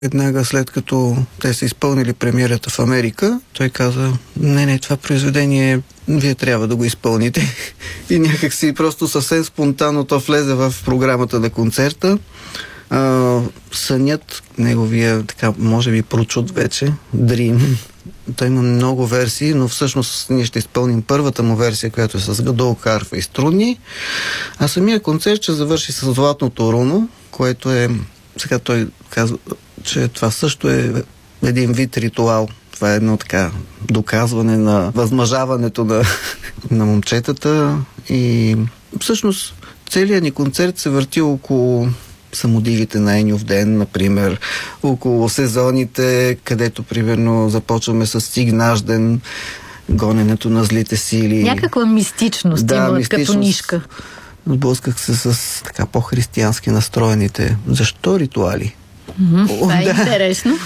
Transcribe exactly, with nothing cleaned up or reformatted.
Веднага след като те са изпълнили премиерата в Америка, той каза: не, не, това произведение вие трябва да го изпълните. И някак си просто съвсем спонтанно то влезе в програмата на концерта. А, сънят, неговия, така, може би прочут вече, Dream. Той има много версии, но всъщност ние ще изпълним първата му версия, която е с гадол, харфа и струни. А самия концерт ще завърши с Златното руно, което е, сега той казва, че това също е един вид ритуал. Това е едно така доказване на възмъжаването на, на момчетата. И всъщност целият ни концерт се върти около самодивите на Еньов ден, например, около сезоните, където примерно започваме с Цигнажден, гоненето на злите сили. Някаква мистичност да, има мистичност. Като нишка. Сблъсках се с така по-християнски настроените. Защо ритуали? Mm-hmm. Това е да. интересно.